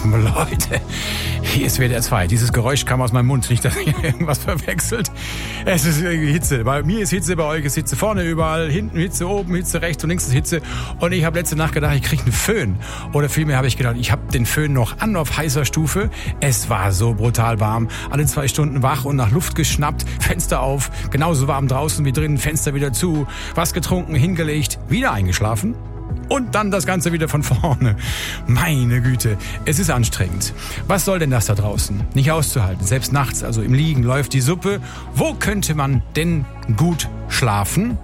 Leute, hier ist WDR 2. Dieses Geräusch kam aus meinem Mund, nicht, dass ihr irgendwas verwechselt. Es ist Hitze. Bei mir ist Hitze, bei euch ist Hitze. Vorne überall, hinten Hitze, oben Hitze, rechts und links ist Hitze. Und ich habe letzte Nacht gedacht, ich kriege einen Föhn. Oder vielmehr habe ich gedacht, ich habe den Föhn noch an auf heißer Stufe. Es war so brutal warm. Alle 2 Stunden wach und nach Luft geschnappt. Fenster auf, genauso warm draußen wie drinnen. Fenster wieder zu. Was getrunken, hingelegt, wieder eingeschlafen. Und dann das Ganze wieder von vorne. Meine Güte, es ist anstrengend. Was soll denn das da draußen? Nicht auszuhalten. Selbst nachts, also im Liegen, läuft die Suppe. Wo könnte man denn gut schlafen?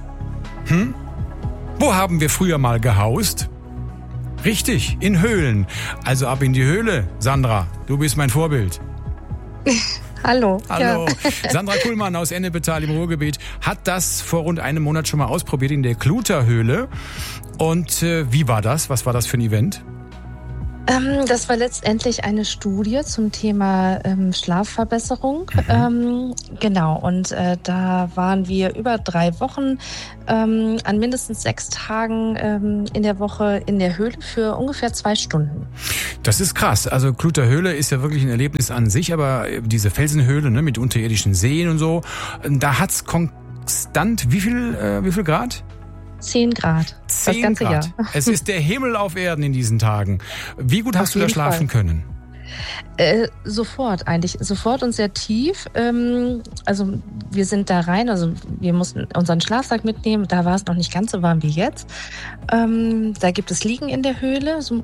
Wo haben wir früher mal gehaust? Richtig, in Höhlen. Also ab in die Höhle, Sandra. Du bist mein Vorbild. Hallo. Hallo. Ja. Sandra Kuhlmann aus Ennepetal im Ruhrgebiet hat das vor rund einem Monat schon mal ausprobiert in der Kluterhöhle. Und wie war das? Was war das für ein Event? Das war letztendlich eine Studie zum Thema Schlafverbesserung. Genau, und da waren wir über 3 Wochen an mindestens 6 Tagen in der Woche in der Höhle für ungefähr 2 Stunden. Das ist krass. Also Kluterhöhle ist ja wirklich ein Erlebnis an sich, aber diese Felsenhöhle, ne, mit unterirdischen Seen und so, da hat's konstant wie viel Grad? 10 Grad. 10 das ganze Grad. Jahr. Es ist der Himmel auf Erden in diesen Tagen. Wie gut hast du da schlafen können? Sofort eigentlich. Sofort und sehr tief. Also wir sind da rein, also wir mussten unseren Schlafsack mitnehmen. Da war es noch nicht ganz so warm wie jetzt. Da gibt es Liegen in der Höhle, so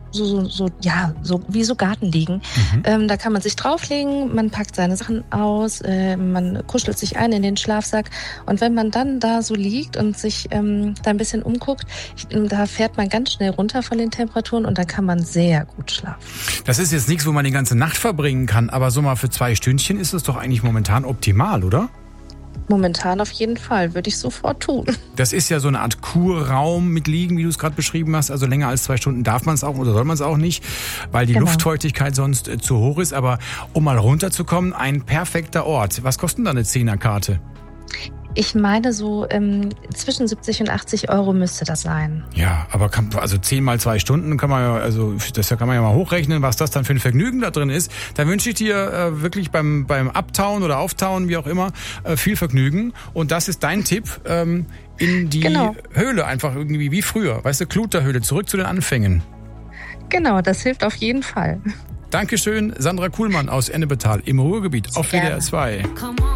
wie so Gartenliegen. Da kann man sich drauflegen, man packt seine Sachen aus, man kuschelt sich ein in den Schlafsack und wenn man dann da so liegt und sich da ein bisschen umguckt, da fährt man ganz schnell runter von den Temperaturen und dann kann man sehr gut schlafen. Das ist jetzt nichts, wo man die ganze Nacht verbringen kann, aber so mal für 2 Stündchen ist es doch eigentlich momentan optimal, oder? Momentan auf jeden Fall, würde ich sofort tun. Das ist ja so eine Art Kurraum mit Liegen, wie du es gerade beschrieben hast. Also länger als 2 Stunden darf man es auch oder soll man es auch nicht, weil die Luftfeuchtigkeit sonst zu hoch ist. Aber um mal runterzukommen, ein perfekter Ort. Was kostet denn da eine 10er-Karte? Ich meine so zwischen 70 und 80 Euro müsste das sein. Ja, aber 10 mal 2 Stunden kann man ja, also das kann man ja mal hochrechnen, was das dann für ein Vergnügen da drin ist. Da wünsche ich dir wirklich beim Abtauen oder Auftauen, wie auch immer, viel Vergnügen. Und das ist dein Tipp in die Höhle, einfach irgendwie wie früher. Weißt du, Kluterhöhle, zurück zu den Anfängen. Genau, das hilft auf jeden Fall. Dankeschön, Sandra Kuhlmann aus Ennepetal im Ruhrgebiet auf WDR 2.